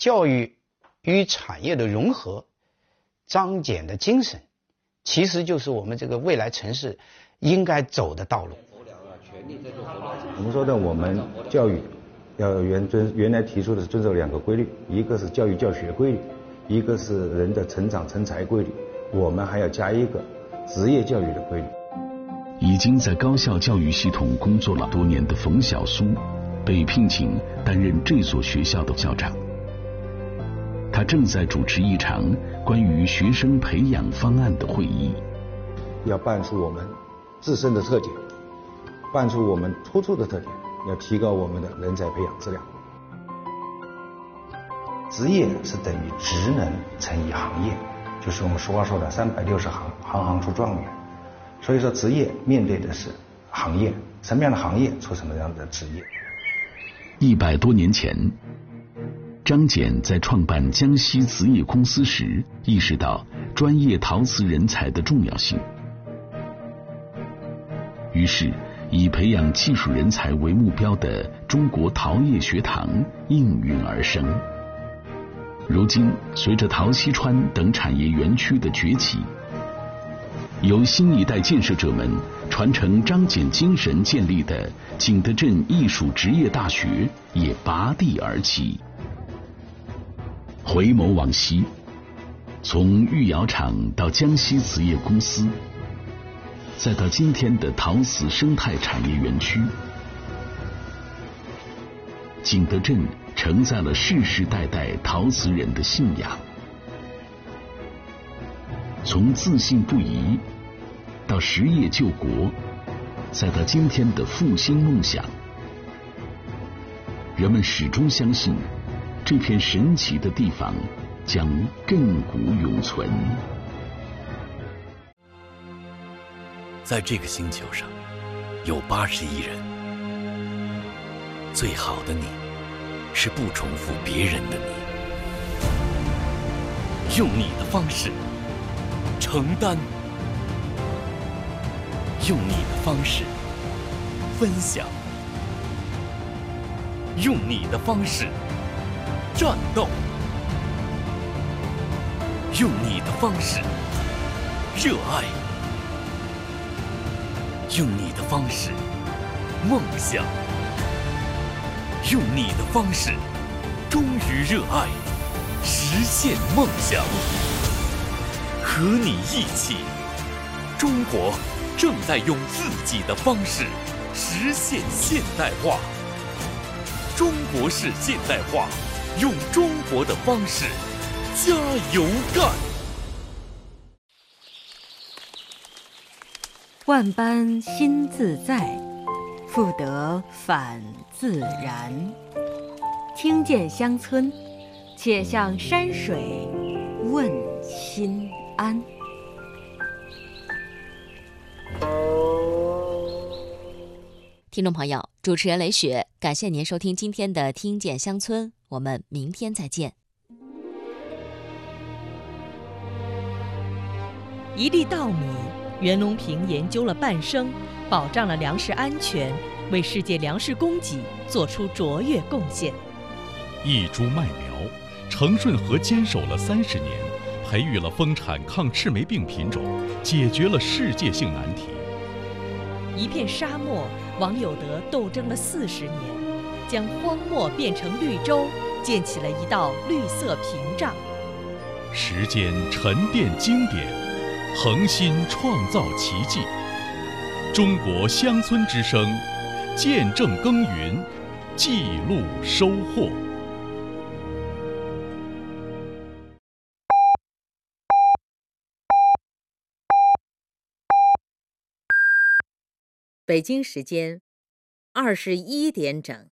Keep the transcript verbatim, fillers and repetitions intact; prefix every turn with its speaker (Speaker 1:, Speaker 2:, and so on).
Speaker 1: 教育与产业的融合，张謇的精神，其实就是我们这个未来城市应该走的道路。
Speaker 2: 我们说的我们教育要原遵原来提出的是遵守两个规律，一个是教育教学规律，一个是人的成长成才规律，我们还要加一个职业教育的规律。
Speaker 3: 已经在高校教育系统工作了多年的冯小苏被聘请担任这所学校的校长，他正在主持一场关于学生培养方案的会议。
Speaker 2: 要办出我们自身的特点，办出我们突出的特点，要提高我们的人才培养质量。职业是等于职能乘以行业，就是我们俗话说的三百六十行，行行出状元。所以说职业面对的是行业，什么样的行业出什么样的职业。
Speaker 3: 一百多年前，张謇在创办江西瓷业公司时，意识到专业陶瓷人才的重要性，于是以培养技术人才为目标的中国陶业学堂应运而生。如今，随着陶溪川等产业园区的崛起，由新一代建设者们传承张謇精神建立的景德镇艺术职业大学也拔地而起。回眸往昔，从御窑厂到江西瓷业公司，再到今天的陶瓷生态产业园区，景德镇承载了世世代代陶瓷人的信仰。从自信不移到实业救国，再到今天的复兴梦想，人们始终相信这片神奇的地方将亘古永存。
Speaker 4: 在这个星球上有八十亿人，最好的你是不重复别人的你，用你的方式承担，用你的方式分享，用你的方式战斗，用你的方式热爱，用你的方式梦想，用你的方式忠于热爱，实现梦想。和你一起，中国正在用自己的方式实现现代化。中国式现代化，用中国的方式加油干。
Speaker 5: 万般心自在，复得返自然。听见乡村，且向山水问心安。
Speaker 6: 听众朋友，主持人雷雪，感谢您收听今天的《听见乡村》，我们明天再见。
Speaker 7: 一粒稻米，袁隆平研究了半生，保障了粮食安全，为世界粮食供给做出卓越贡献。
Speaker 8: 一株麦苗，程顺和坚守了三十年，培育了丰产抗赤霉病品种，解决了世界性难题。
Speaker 7: 一片沙漠，王有德斗争了四十年，将荒漠变成绿洲，建起了一道绿色屏障。
Speaker 8: 时间沉淀经典，恒心创造奇迹。中国乡村之声，见证耕耘，记录收获。
Speaker 9: 北京时间二十一点整。